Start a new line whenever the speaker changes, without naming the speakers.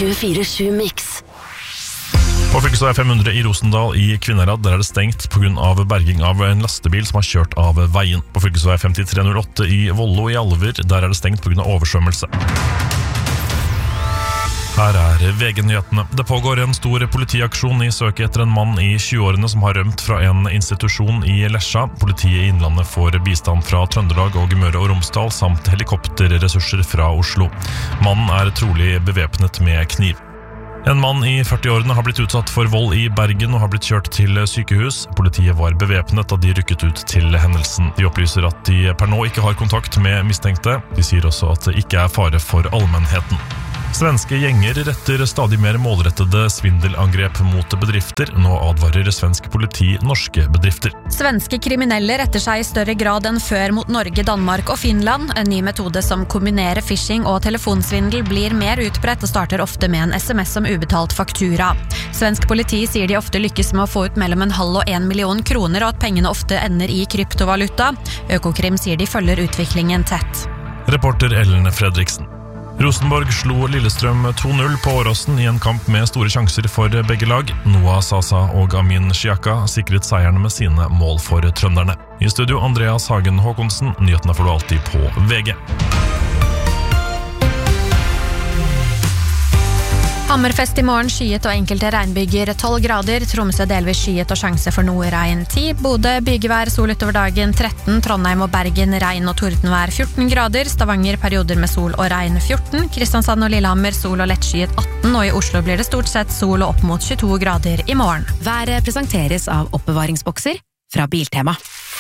24/7 Mix.
På fylkesvei 500 i Rosendal i Kvinnherad, der det stengt på grunn av berging av en lastebil som har kjørt av veien. På fylkesvei 5308 i Vollo i Alver, der det stengt på grunn av oversvømmelse. Her VG-nyhetene. Det pågår en stor politiaksjon i søket etter en mann i 20-årene som har rømt fra en institusjon i Lesja. Politiet i Innlandet får bistand fra Trøndelag og Møre og Romsdal, samt helikopterressurser fra Oslo. Mannen trolig bevæpnet med kniv. En mann i 40-årene har blitt utsatt for vold i Bergen og har blitt kjørt til sykehus. Politiet var bevæpnet da de rykket ut til hendelsen. De opplyser at de per nå ikke har kontakt med mistenkte. De sier også at det ikke fare for allmennheten. Svenske gjenger retter stadig mer målrettede svindelangrep mot bedrifter. Nå advarer svensk politi norske bedrifter.
Svenske kriminelle retter seg i større grad enn før mot Norge, Danmark og Finland. En ny metode som kombinerer phishing og telefonsvindel blir mer utbredt og starter ofte med en SMS som ubetalt faktura. Svensk politi sier de ofte lykkes med å få ut mellom 0,5 og 1 million kroner, og at pengene ofte ender i kryptovaluta. Økokrim sier de følger utviklingen tett.
Reporter Ellen Fredriksen. Rosenborg slo Lillestrøm 2-0 på Åråsen i en kamp med store sjanser for begge lag. Noah Sasa og Amin Shiaka sikret seierne med sine mål for trønderne. I studio Andreas Hagen Håkonsen, nyhetene får du alltid på VG.
Hammerfest i morgen, skyet og enkelte regnbyger 12 grader, Tromsø delvis skyet og sjanse for noe regn 10, Bodø bygevær, sol utover dagen 13, Trondheim og Bergen regn og tordenvær 14 grader, Stavanger perioder med sol og regn 14, Kristiansand og Lillehammer sol og lettskyet 18, og i Oslo blir det stort sett sol og opp mot 22 grader i morgen.
Været presenteres av oppbevaringsbokser fra Biltema.